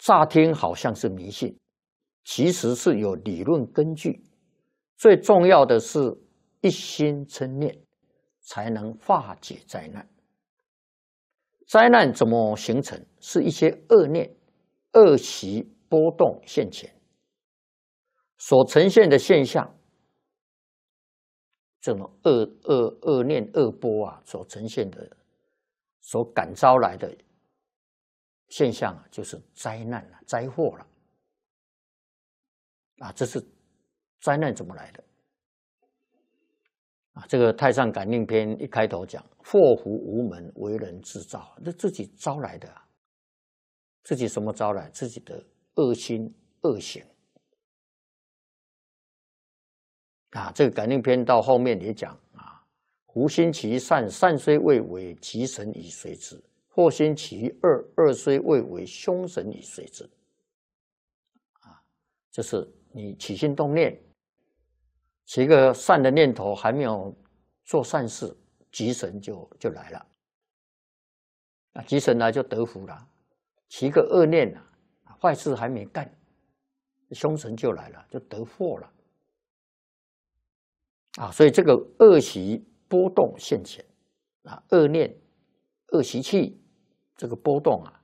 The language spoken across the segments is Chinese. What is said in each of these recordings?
乍听好像是迷信，其实是有理论根据。最重要的是一心嗔念，才能化解灾难。灾难怎么形成？是一些恶念、恶习波动现前所呈现的现象。这种恶念、恶波啊，所呈现的、所感召来的现象啊，就是灾难了、灾祸了。啊，这是灾难怎么来的？啊，这个《太上感应篇》一开头讲：“祸福无门，为人自造。”这自己招来的啊，自己什么招来？自己的恶心、恶行。啊，这个感应篇到后面也讲啊，福心其善，善虽未为，吉神已随之；祸心其恶，恶虽未为，凶神已随之。啊，就是你起心动念，起一个善的念头，还没有做善事，吉神就来了。啊，吉神来就得福了。起一个恶念啊，坏事还没干，凶神就来了，就得祸了。啊，所以这个恶习波动现前，啊，恶念、恶习气这个波动啊，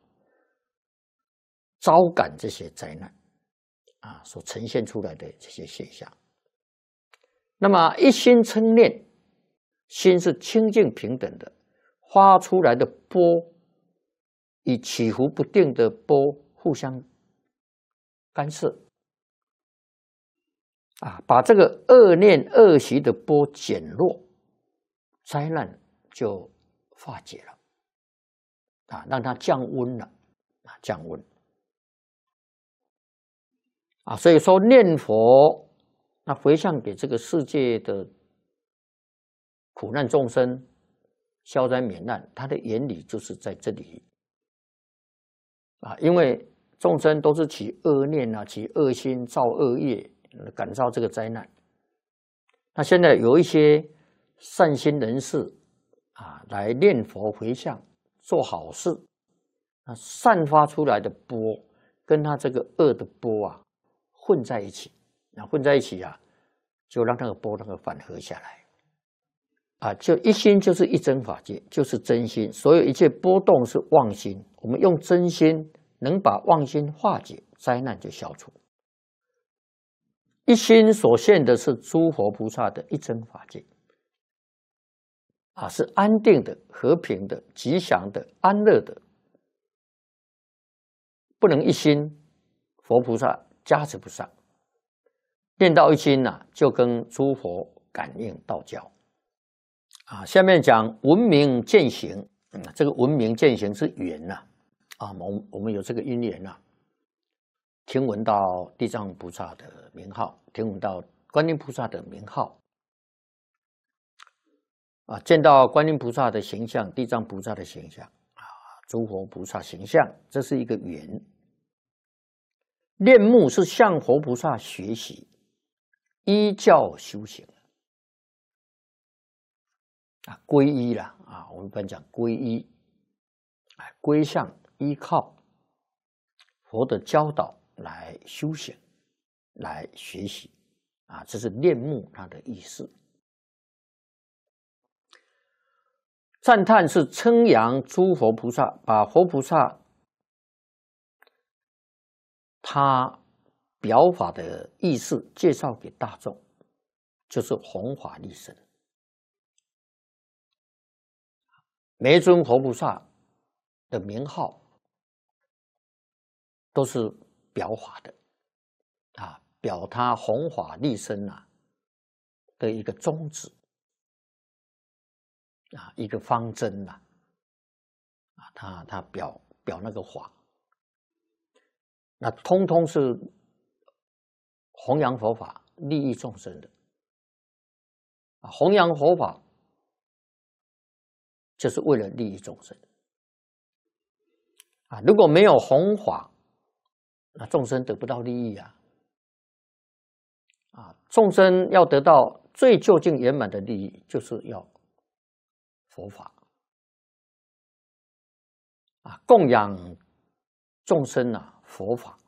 招感这些灾难，啊，所呈现出来的这些现象。那么一心嗔念，心是清净平等的，发出来的波与起伏不定的波互相干涉。啊，把这个恶念恶习的波减弱，灾难就化解了。啊，让它降温了。啊，降温。啊，所以说念佛，那回向给这个世界的苦难众生，消灾免难，它的原理就是在这里。啊，因为众生都是起恶念啊，起恶心，造恶业，感召这个灾难。那现在有一些善心人士啊，来念佛回向，做好事，那散发出来的波跟他这个恶的波啊混在一起，那混在一起啊，就让那个波那个缓和下来。啊，就一心就是一真法界，就是真心，所有一切波动是妄心。我们用真心能把妄心化解，灾难就消除。一心所现的是诸佛菩萨的一真法界，啊，是安定的、和平的、吉祥的、安乐的。不能一心，佛菩萨加持不上。念到一心啊，就跟诸佛感应道交。啊，下面讲闻名见行。这个闻名见行是缘呐。啊，我们有这个因缘呐。听闻到地藏菩萨的名号，听闻到观音菩萨的名号，啊，见到观音菩萨的形象、地藏菩萨的形象，啊，诸佛菩萨形象，这是一个缘。恋慕是向佛菩萨学习，依教修行，啊，皈依啦，啊，我们一般讲皈依，归向依靠佛的教导来修行，来学习，啊，这是恋慕它的意思。赞叹是称扬诸佛菩萨，把佛菩萨他表法的意思介绍给大众，就是弘法利生。每一尊佛菩萨的名号都是表法的，啊，表他弘法利生啊的一个宗旨，啊，一个方针呐，啊，他表那个法，那通通是弘扬佛法、利益众生的。啊，弘扬佛法就是为了利益众生。啊，如果没有弘法，那众生得不到利益啊！啊，众生要得到最究竟圆满的利益，就是要佛法。啊，供养众生啊， 佛法。